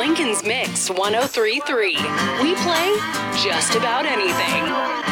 Lincoln's Mix 1033. We play just about anything.